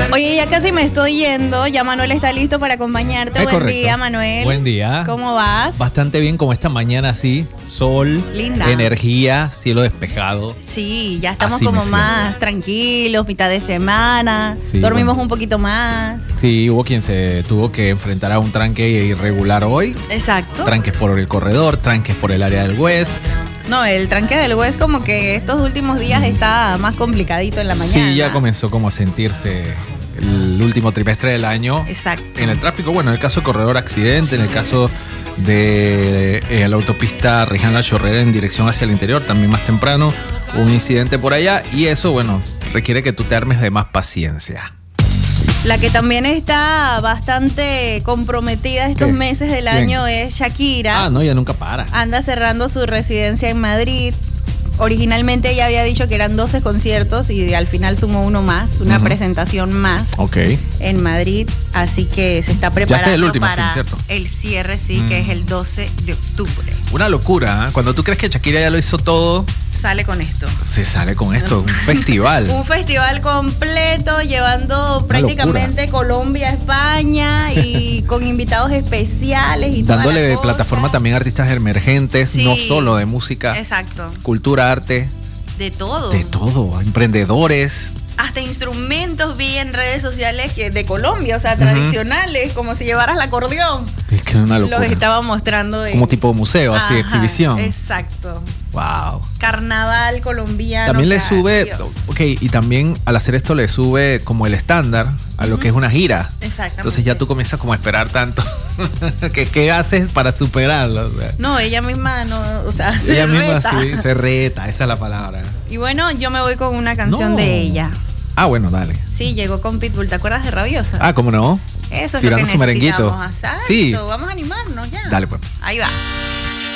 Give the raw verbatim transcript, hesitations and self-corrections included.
Oye, ya casi me estoy yendo. Ya Manuel está listo para acompañarte. Es Buen correcto. día, Manuel. Buen día. ¿Cómo vas? Bastante bien, como esta mañana así. Sol, Linda. energía, cielo despejado. Sí, ya estamos Así como me siento. más tranquilos, mitad de semana. Sí, Dormimos bueno. un poquito más. Sí, hubo quien se tuvo que enfrentar a un tranque irregular hoy. Exacto. Tranques por el corredor, tranques por el área del West. No, el tranque del West como que estos últimos días está más complicadito en la mañana. Sí, ya comenzó como a sentirse el último trimestre del año. Exacto. En el tráfico, bueno, en el caso de corredor accidente, en el caso de eh, la autopista Riján La Chorrera en dirección hacia el interior, también más temprano, un incidente por allá y eso, bueno, requiere que tú te armes de más paciencia. La que también está bastante comprometida estos ¿Qué? meses del ¿Quién? año es Shakira. Ah, no, ya nunca para. Anda cerrando su residencia en Madrid. Originalmente ella había dicho que eran doce conciertos y al final sumó uno más, una Ujú. presentación más Ok. en Madrid. Así que se está preparando el último para fin, ¿cierto? el cierre, sí, Mm. que es el doce de octubre. Una locura, ¿eh? Cuando tú crees que Shakira ya lo hizo todo, Sale con esto. se sale con esto, un festival. Un festival completo llevando prácticamente Colombia a España y con invitados especiales y toda Dándole la de cosa. plataforma también a artistas emergentes, Sí. no solo de música, Exacto. cultura, arte, De todo. de todo, emprendedores. Hasta instrumentos vi en redes sociales que de Colombia, o sea, Ujú. tradicionales, como si llevaras el acordeón. Es que es una locura. Los estaba mostrando en... Como tipo museo, así, Ajá, exhibición. Exacto. Wow. Carnaval colombiano. También o le sea, sube, Dios. ok, y también al hacer esto le sube como el estándar a lo que es una gira. Exactamente. Entonces ya tú comienzas como a esperar tanto. ¿Qué, qué haces para superarlo? O sea, No, ella misma no, o sea, se ella misma reta. sí, se reta, esa es la palabra. Y bueno, yo me voy con una canción No. de ella. Ah, bueno, dale. Sí, llegó con Pitbull. ¿Te acuerdas de Rabiosa? Ah, ¿cómo no? Eso es Tirando lo que su merenguito. necesitamos. Exacto. Sí. Vamos a animarnos ya. Dale, pues. Ahí va.